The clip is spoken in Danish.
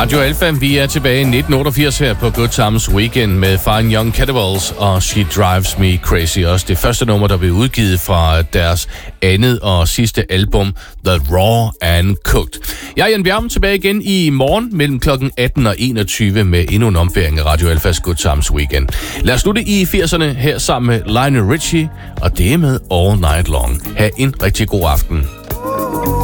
Radio Alpha, vi er tilbage i 1988 her på Good Times Weekend med Fine Young Cannibals og She Drives Me Crazy. Også det første nummer, der blev udgivet fra deres andet og sidste album, The Raw and Cooked. Jeg er Jan Bjerg tilbage igen i morgen mellem klokken 18 og 21 med endnu en ombæring af Radio Alphas Good Times Weekend. Lad os slutte i 80'erne her sammen med Lionel Richie, og det er med All Night Long. Ha' en rigtig god aften.